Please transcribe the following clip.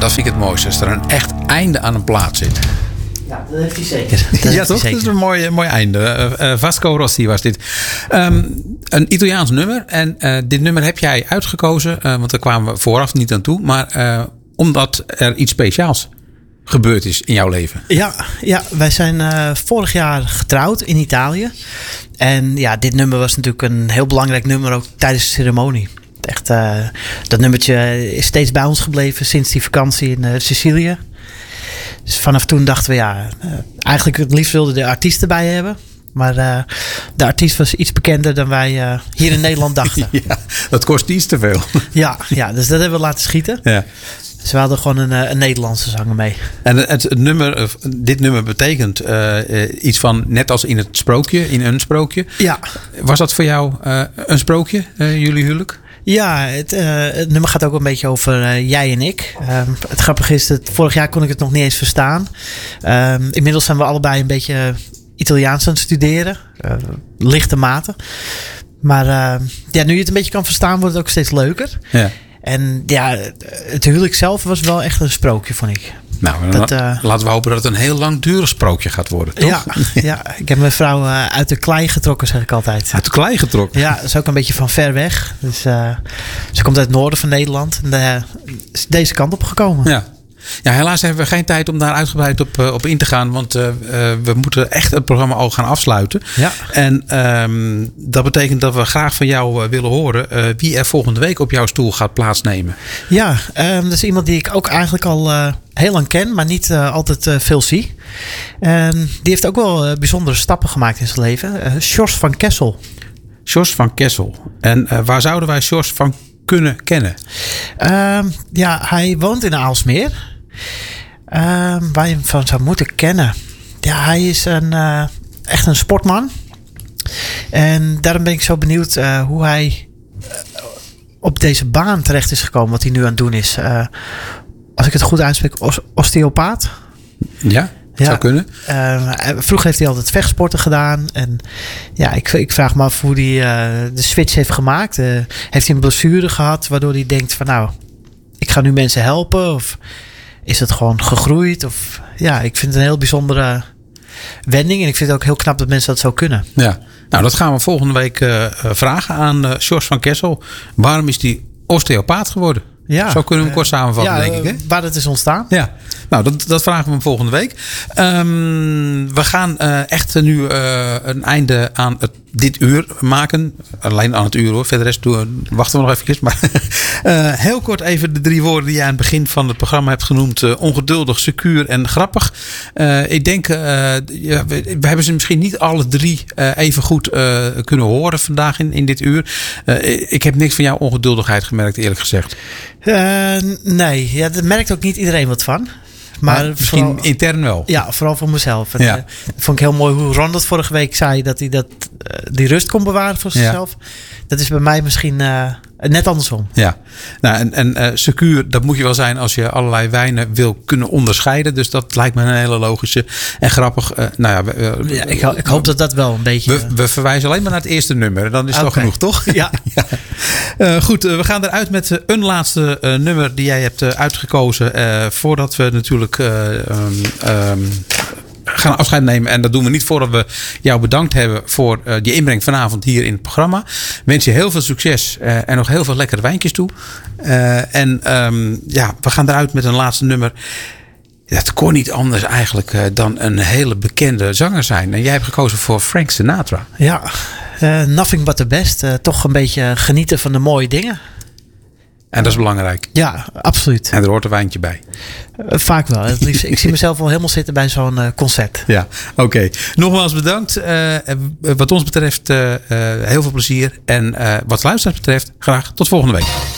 dat vind ik het mooiste. Als er een echt einde aan een plaat zit. Ja, dat heeft hij zeker. Ja, toch? Dat is een mooi einde. Vasco Rossi was dit. Een Italiaans nummer. En dit nummer heb jij uitgekozen. Want daar kwamen we vooraf niet aan toe. Maar omdat er iets speciaals gebeurd is in jouw leven. Ja, wij zijn vorig jaar getrouwd in Italië. En ja, dit nummer was natuurlijk een heel belangrijk nummer ook tijdens de ceremonie. Echt, dat nummertje is steeds bij ons gebleven sinds die vakantie in Sicilië. Dus vanaf toen dachten we, eigenlijk het liefst wilden de artiest erbij hebben. Maar de artiest was iets bekender dan wij hier in Nederland dachten. Ja, dat kost iets te veel. Ja, dus dat hebben we laten schieten. Ja. Dus we hadden gewoon een Nederlandse zanger mee. En dit nummer betekent iets van, net als in een sprookje. Ja. Was dat voor jou een sprookje, jullie huwelijk? Ja, het nummer gaat ook een beetje over jij en ik. Het grappige is dat vorig jaar kon ik het nog niet eens verstaan. Inmiddels zijn we allebei een beetje Italiaans aan het studeren. Lichte mate. Maar nu je het een beetje kan verstaan, wordt het ook steeds leuker. Ja. En ja, het huwelijk zelf was wel echt een sprookje, vond ik. Nou, laten we hopen dat het een heel langdurig sprookje gaat worden, toch? Ja, ik heb mijn vrouw uit de klei getrokken, zeg ik altijd. Uit de klei getrokken? Ja, dat is ook een beetje van ver weg. Dus ze komt uit het noorden van Nederland. En is deze kant op gekomen. Ja, helaas hebben we geen tijd om daar uitgebreid op in te gaan. Want we moeten echt het programma al gaan afsluiten. Ja. En dat betekent dat we graag van jou willen horen wie er volgende week op jouw stoel gaat plaatsnemen. Ja, dat is iemand die ik ook eigenlijk al heel lang ken, maar niet altijd veel zie. Die heeft ook wel bijzondere stappen gemaakt in zijn leven. Sjors van Kessel. Sjors van Kessel. En waar zouden wij Sjors van kunnen kennen? Hij woont in Aalsmeer. Waar je hem van zou moeten kennen. Ja, hij is echt een sportman. En daarom ben ik zo benieuwd hoe hij op deze baan terecht is gekomen. Wat hij nu aan het doen is. Als ik het goed uitspreek, osteopaat. Ja, zou kunnen. Vroeger heeft hij altijd vechtsporten gedaan. En ja, ik vraag me af hoe hij de switch heeft gemaakt. Heeft hij een blessure gehad waardoor hij denkt van nou, ik ga nu mensen helpen? Of is het gewoon gegroeid? Of ja, ik vind het een heel bijzondere wending. En ik vind het ook heel knap dat mensen dat zo kunnen. Ja, nou dat gaan we volgende week vragen aan Sjors van Kessel. Waarom is hij osteopaat geworden? Ja, zo kunnen we hem kort samenvatten, denk ik. Hè? Waar dat is ontstaan. Ja, nou dat vragen we hem volgende week. We gaan echt nu een einde aan dit uur maken. Alleen aan het uur hoor. Verder rest wachten we nog even. Maar heel kort even de 3 woorden die jij aan het begin van het programma hebt genoemd. Ongeduldig, secuur en grappig. Ik denk, we hebben ze misschien niet alle 3 even goed kunnen horen vandaag in dit uur. Ik heb niks van jouw ongeduldigheid gemerkt, eerlijk gezegd. Nee, daar merkt ook niet iedereen wat van. Maar misschien vooral, intern wel. Ja, vooral voor mezelf. En, vond ik heel mooi hoe Ron dat vorige week zei. Dat hij die rust kon bewaren voor zichzelf. Ja. Dat is bij mij misschien net andersom. Ja, nou, en secuur, dat moet je wel zijn als je allerlei wijnen wil kunnen onderscheiden. Dus dat lijkt me een hele logische en grappig. Ik hoop dat wel een beetje... We verwijzen alleen maar naar het eerste nummer. Dan is het wel genoeg, toch? Ja. Goed, we gaan eruit met een laatste nummer die jij hebt uitgekozen. Voordat we natuurlijk... gaan afscheid nemen. En dat doen we niet voordat we jou bedankt hebben voor je inbreng vanavond hier in het programma. Wens je heel veel succes en nog heel veel lekkere wijntjes toe. We gaan eruit met een laatste nummer. Dat kon niet anders eigenlijk dan een hele bekende zanger zijn. En jij hebt gekozen voor Frank Sinatra. Ja, nothing but the best. Toch een beetje genieten van de mooie dingen. En dat is belangrijk. Ja, absoluut. En er hoort een wijntje bij. Vaak wel. Het liefst, ik zie mezelf wel helemaal zitten bij zo'n concert. Ja, oké. Nogmaals bedankt. Wat ons betreft heel veel plezier. En wat luisteraars betreft graag tot volgende week.